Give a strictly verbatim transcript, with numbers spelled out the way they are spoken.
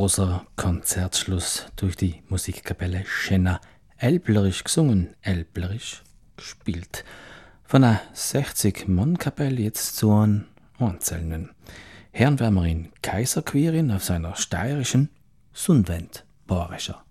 großer Konzertschluss durch die Musikkapelle Schenna. Elblerisch gesungen, elblerisch gespielt. Von einer sechzig-Mann-Kapelle jetzt zu einem einzelnen. Hören wir mal in Kaiserquirin auf seiner steirischen Sundwend Bayerischer.